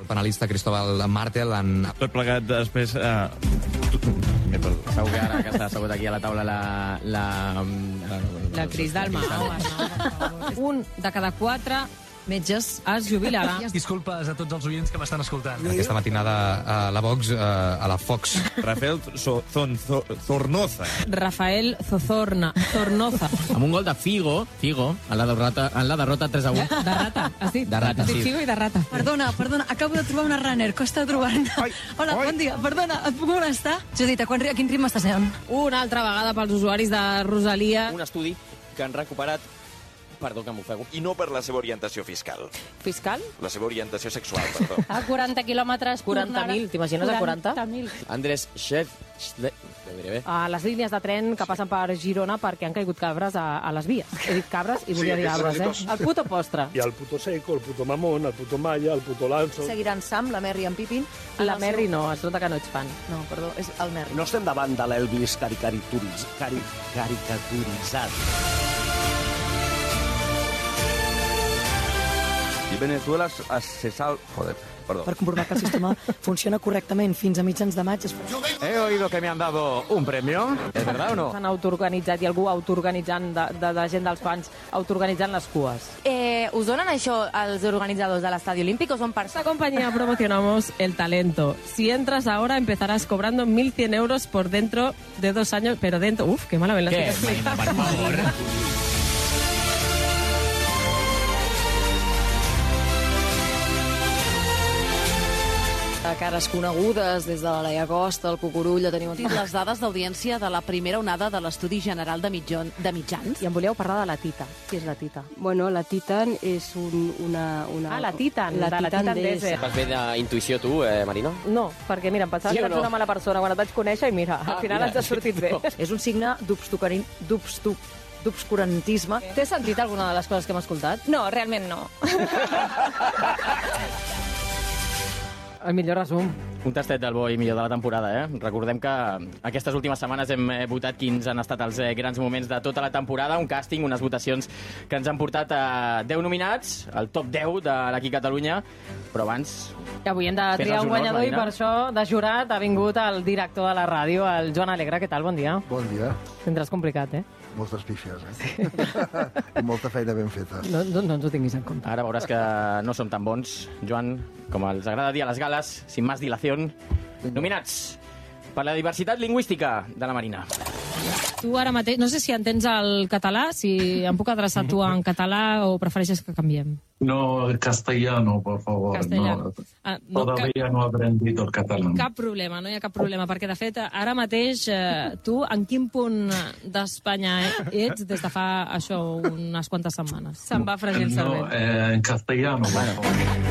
El penalista Cristóbal Martel en... Tot plegat després... Segur que ara que està assegut aquí a la taula La Cris Dalma. Un de cada 4 metges es jubilarà. Disculpes a tots els oients que m'estan escoltant. Aquesta matinada a la Vox, a la Fox. Rafael Zornoza. Rafael Zornoza. amb un gol de Figo en la derrota 3-1. De rata, has dit? De rata, Has dit sí. Figo i de rata. Perdona, acabo de trobar una runner, costa de trobar-ne. Hola, bon dia, perdona, et puc molestar? Judit, a quin ritme estàs anant? Una altra vegada pels usuaris de Rosalia. Un estudi que han recuperat, perdó que m'ofego, i no per la seva orientació fiscal. Fiscal? La seva orientació sexual, perdó. A 40 quilòmetres... 40.000, t'imagines a 40? 40.000. Andrés A les línies de tren que passen per Girona perquè han caigut cabres a les vies. He dit cabres i volia dir arbres, eh? El puto postre. Hi ha el puto seco, el puto mamón, el puto malla, el puto lanzo... Seguiran Sam, la Merri i en Pipin? La Merri no, es nota que no ets fan. No, perdó, és el Merri. No estem davant de l'Elvis caricaturitzat. I Venezuela se sal... Joder, perdó. Per comprovar que el sistema funciona correctament fins a mitjans de maig. He oído que me han dado un premio. ¿Es verdad o no? S'han autoorganitzat i algú autoorganitzant de la gent dels fans, autoorganitzant les cues. Us donen això als organitzadors de l'Estadi Olímpic o són per... Esta compañía promocionamos el talento. Si entras ahora empezarás cobrando 1.100 euros por dentro de 2 años, pero dentro... Uf, qué malament Què, l'estic explicant. per favor? Cares conegudes, des de la Laia Costa, el Cucurull, la tenim aquí. Les dades d'audiència de la primera onada de l'Estudi General de Mitjans. I em volíeu parlar de la Tita. Qui és la Tita? Bueno, la Titan és una... Ah, la Titan, La de la Titan Titan DS. Vas bé d'intuïció tu, Marina? No, perquè mira, em pensava Sí que o vaig no? ser una mala persona quan et vaig conèixer i mira, al final mira, ens ha sortit bé. És un signe d'obscurantisme. T'he sentit alguna de les coses que hem escoltat? No, realment no. El millor resum. Un tastet del bo i millor de la temporada, eh? Recordem que aquestes últimes setmanes hem votat quins han estat els grans moments de tota la temporada, un càsting, unes votacions que ens han portat a 10 nominats, al top 10 de l'Aquí Catalunya, però abans... I avui hem de Fes triar els un honors, guanyador i Marina. per això de jurat ha vingut el director de la ràdio, el Joan Alegre. Què tal? Bon dia. Bon dia. Tindràs complicat, eh? Moltes pífies, I molta feina ben feta. No ens ho tinguis en compte. Ara veuràs que no som tan bons, Joan, com els agrada dir a les gales, sin más dilación. Nominats per la diversitat lingüística de la Marina. Tu ara mateix, no sé si entens el català, si em puc adreçar a tu en català o prefereixes que canviem? No, castellano, por favor. Castellano. No, no he aprendido el catalán. cap problema, no hi ha cap problema, perquè de fet ara mateix tu en quin punt d'Espanya ets des de fa això unes quantes setmanes? Se'm va fregir el cervell. En castellano, por favor.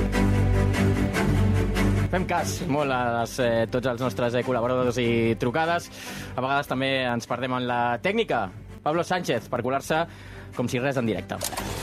Fem cas molt a tots els nostres col·laboradors i trucades. A vegades també ens perdem en la tècnica. Pablo Sánchez, per colar-se com si res en directe.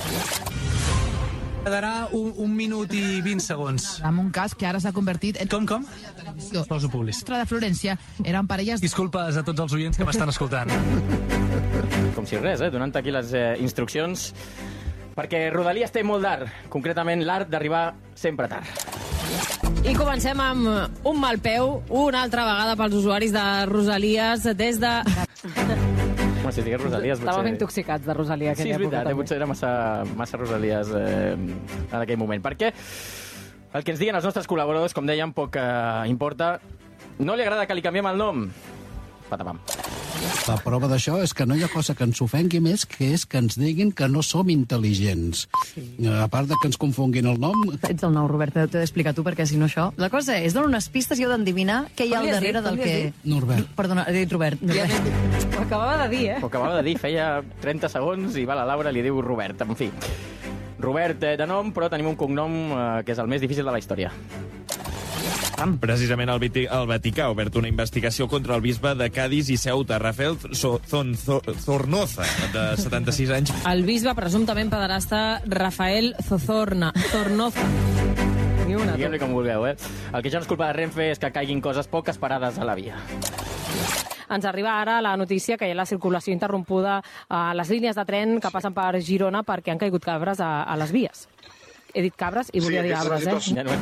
Quedarà un minut i 20 segons. Amb un cas que ara s'ha convertit en... Com? Poso publicitat. de Florència eren parelles... Disculpes a tots els oients que m'estan escoltant. Com si res, donant aquí les instruccions. Perquè Rodalies té molt d'art, concretament l'art d'arribar sempre tard. I comencem amb un mal peu, una altra vegada pels usuaris de Rosalies, des de... Home, si digués Rosalies, potser... Estàvem intoxicats de Rosalia Sí, aquella és veritat, època. potser era massa Rosalies en aquell moment. Perquè el que ens diguen els nostres col·laboradors, com dèiem, poc importa. No li agrada que li canviem el nom? Patapam. La prova d'això és que no hi ha cosa que ens ofengui més que és que ens diguin que no som intel·ligents. A part de que ens confonguin el nom... Ets el nou, Robert, t'ho he d'explicar tu, perquè si no això... La cosa és, dono unes pistes i heu d'endevinar què hi ha al darrere del que... Norbert. Perdona, he dit Robert. Ho acabava de dir, Ho acabava de dir, feia 30 segons i va la Laura i li diu Robert. En fi, Robert de nom, però tenim un cognom que és el més difícil de la història. Precisament el Vaticà ha obert una investigació contra el bisbe de Cádiz i Ceuta, Rafael Zornoza, de 76 anys. El bisbe presumptament pederasta Rafael Zornoza. Ni una, Digueu-li com vulgueu, eh? El que ja no és culpa de Renfe és que caiguin coses poc esperades a la via. Ens arriba ara la notícia que hi ha la circulació interrompuda a les línies de tren que passen per Girona perquè han caigut cabres a les vies. He dit cabres i volia dir arbres, eh? Ja no